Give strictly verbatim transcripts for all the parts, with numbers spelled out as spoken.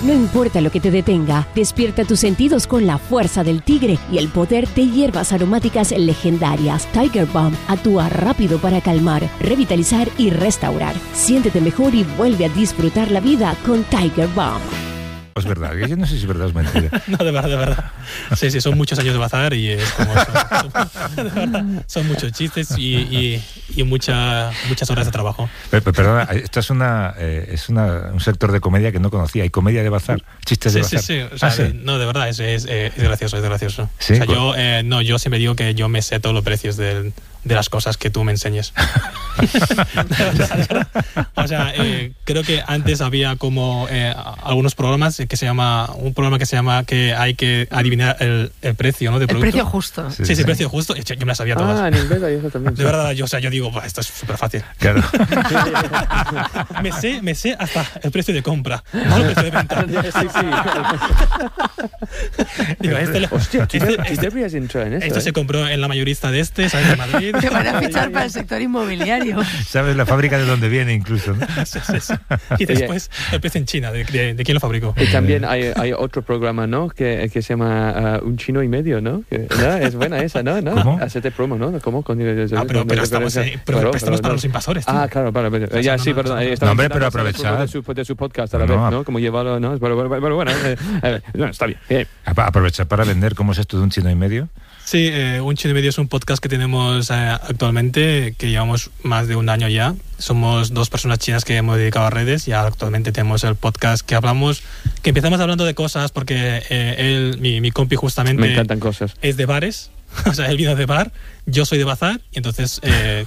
No importa lo que te detenga, despierta tus sentidos con la fuerza del tigre y el poder de hierbas aromáticas legendarias. Tiger Balm actúa rápido para calmar, revitalizar y restaurar. Siéntete mejor y vuelve a disfrutar la vida con Tiger Balm. Es verdad, yo no sé si es verdad o es mentira. No, de verdad, de verdad. Sí, sí, son muchos años de bazar y es como son, de verdad, son muchos chistes y, y, y mucha, muchas horas de trabajo. Pero, pero, perdona, esto es una eh, es una, un sector de comedia que no conocía. ¿Hay comedia de bazar? ¿Chistes de sí, bazar? Sí, sí, o sea, ¿Ah, sí? No, de verdad, es, es, es gracioso, es gracioso. ¿Sí? O sea, yo, eh, no, yo siempre digo que yo me sé todos los precios del, de las cosas que tú me enseñes. de verdad, de verdad. O sea, eh, creo que antes había como eh, algunos programas que se llama, un programa que se llama que hay que adivinar el, el precio, ¿no? De producto. El precio justo. Sí, sí, sí, sí, precio justo. Yo me las sabía todas. Ah, en inglés hay eso también. De verdad, yo, o sea, yo digo, esto es súper fácil. Claro. me sé, me sé hasta el precio de compra, no el precio de venta. Sí, sí. Digo, este, lo, Hostia, tú, este, tú este, deberías entrar en esto. esto ¿eh? se compró en la mayorista de este, ¿sabes? De Madrid. Te van a fichar para el sector inmobiliario. ¿Sabes la fábrica de dónde viene incluso, ¿no? Sí, sí, sí. Y después el precio en China, de, de, de quién lo fabricó. Y también hay, hay otro programa, ¿no? Que, que se llama uh, Un Chino y Medio, ¿no? Que, ¿no? Es buena esa, ¿no? ¿no? ¿Cómo? Hacerte promo, ¿no? ¿Cómo? Con, ah, pero, pero estamos, eh, pero, claro, pero estamos claro, para no. los invasores, tío. Ah, claro, vale, vale. Ya, sí, perdón. No, hombre, pero aprovechar. De su, de su podcast a la No, vez, no. ¿no? Como llevarlo, ¿no? Pero, pero, pero bueno, eh, eh, no, está bien. Eh. Aprovechar para vender. ¿Cómo es esto de Un Chino y Medio? Sí, eh, Un Chino y Medio es un podcast que tenemos eh, actualmente, que llevamos más de un año ya. Somos dos personas chinas que hemos dedicado a redes y actualmente tenemos el podcast que hablamos, que empezamos hablando de cosas porque eh, él, mi, mi compi justamente... Me encantan cosas. Es de bares, o sea, él vino de bar, yo soy de bazar y entonces eh,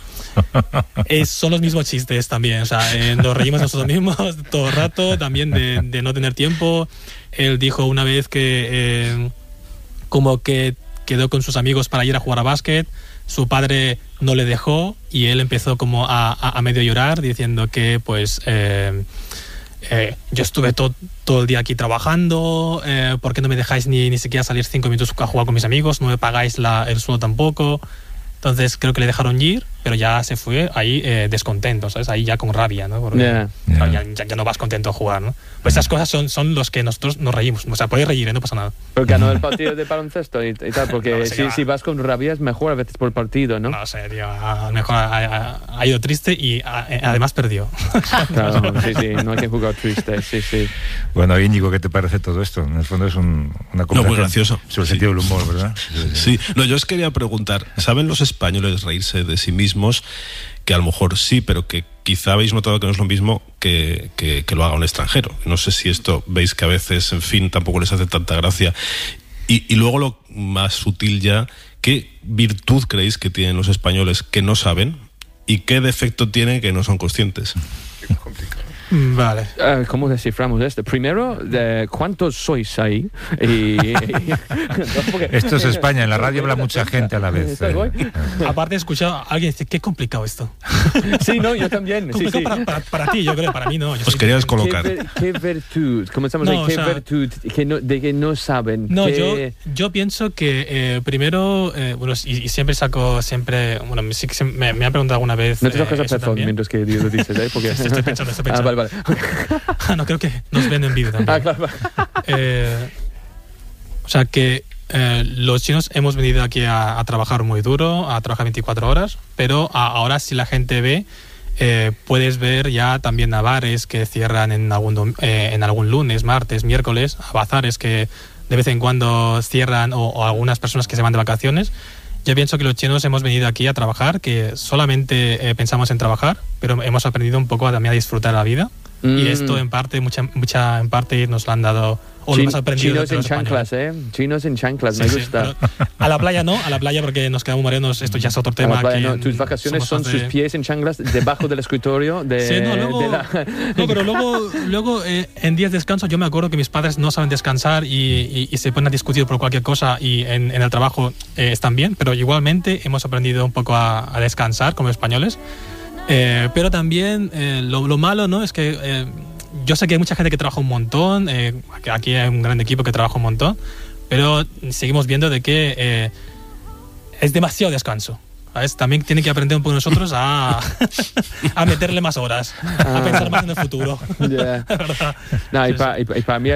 es, son los mismos chistes también, o sea, eh, nos reímos nosotros mismos todo el rato, también de, de no tener tiempo. Él dijo una vez que eh, como que quedó con sus amigos para ir a jugar a básquet, su padre no le dejó y él empezó como a, a, a medio llorar diciendo que pues eh, eh, yo estuve to, todo el día aquí trabajando, eh, ¿por qué no me dejáis ni, ni siquiera salir cinco minutos a jugar con mis amigos? No me pagáis la, el sueldo tampoco. Entonces creo que le dejaron ir, pero ya se fue ahí eh, descontento, ¿sabes? Ahí ya con rabia, ¿no? Porque Yeah. o sea, ya, ya, ya no vas contento a jugar, ¿no? Pues esas cosas son, son los que nosotros nos reímos. O sea, podéis reír, ¿eh? No pasa nada. Pero ganó el partido de baloncesto y, y tal, porque No, sí, si, va. si vas con rabia es mejor a veces por partido, ¿no? No sé, tío. A lo mejor ha, ha, ha ido triste y ha, además perdió. Claro, sí, sí, no hay que jugar triste, sí, sí. Bueno, Íñigo, ¿qué te parece todo esto? En el fondo es un, una conversación No, muy gracioso. sobre el Sí. sentido del humor, ¿verdad? Sí, no, yo os quería preguntar, ¿saben los españoles reírse de sí mismos? Que a lo mejor sí, pero que quizá habéis notado que no es lo mismo que, que, que lo haga un extranjero. No sé si esto veis que a veces, en fin, tampoco les hace tanta gracia. Y, y luego lo más sutil ya, ¿qué virtud creéis que tienen los españoles que no saben y qué defecto tienen que no son conscientes? Es complicado. Vale. Uh, ¿Cómo desciframos esto? Primero, de ¿cuántos sois ahí? Y, y, porque, Esto es España, en la radio habla mucha gente a la vez. ¿Está guay? Eh, Aparte he escuchado a alguien decir, qué complicado esto. Sí, no, yo también. Sí, Complicado sí. Para, para, para ti, yo creo, para mí no. Yo Os soy- quería ¿Qué, descolocar. ver- qué virtud? Comenzamos No, ahí. o ¿Qué sea- virtud que no, de que no saben? No, que... yo, yo pienso que eh, primero, eh, bueno, y, y siempre saco, siempre, bueno, sí que se- me, me han preguntado alguna vez. No te toques eh, el eso pezón también. mientras que lo dices, ¿eh? Porque... Estoy pensando, estoy Ah, pensando. vale, vale. Ah, no, creo que nos ven en vídeo también. Ah, claro. Eh, o sea que eh, los chinos hemos venido aquí a, a trabajar muy duro, a trabajar veinticuatro horas, pero a, ahora si la gente ve, eh, puedes ver ya también a bares que cierran en algún, dom- eh, en algún lunes, martes, miércoles, a bazares que de vez en cuando cierran o, o algunas personas que se van de vacaciones. Yo pienso que los chinos hemos venido aquí a trabajar, que solamente eh, pensamos en trabajar, pero hemos aprendido un poco a, también a disfrutar la vida. Mm. Y esto en parte, mucha, mucha en parte nos lo han dado, o lo Chin- hemos aprendido. Chinos de en los españoles. chanclas, ¿eh? Chinos en chanclas, Sí, me sí, gusta. pero a la playa no, a la playa porque nos quedamos morenos, esto ya es otro A tema. la playa, que no, tus vacaciones somos son más sus de- pies en chanclas debajo del escritorio de, Sí, no, luego, de la... no, pero luego, luego eh, en días de descanso yo me acuerdo que mis padres no saben descansar y, y, y se ponen a discutir por cualquier cosa y en, en el trabajo eh, están bien, pero igualmente hemos aprendido un poco a, a descansar como españoles. Eh, pero también eh, lo, lo malo, ¿no? Es que eh, yo sé que hay mucha gente que trabaja un montón, eh, aquí hay un gran equipo que trabaja un montón, pero seguimos viendo de que eh, es demasiado descanso. ¿Sabes? También tiene que aprender un poco nosotros a, a meterle más horas, a pensar más en el futuro. Yeah. De verdad. No, y, Sí, pa- sí. y pa- y para mí